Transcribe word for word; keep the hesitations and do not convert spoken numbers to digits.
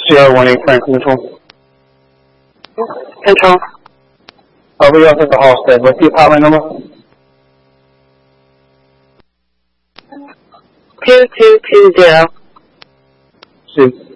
Sierra one eight Franklin control. Control. Uh, we also have the Halstead. What's the hotline number? Two two two zero. Two.